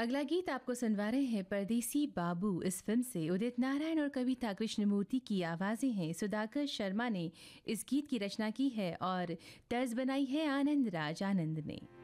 अगला गीत आपको सुनवा रहे हैं परदेसी बाबू। इस फिल्म से उदित नारायण और कविता कृष्णमूर्ति की आवाज़ें हैं। सुधाकर शर्मा ने इस गीत की रचना की है और तर्ज बनाई है आनंद राज आनंद ने।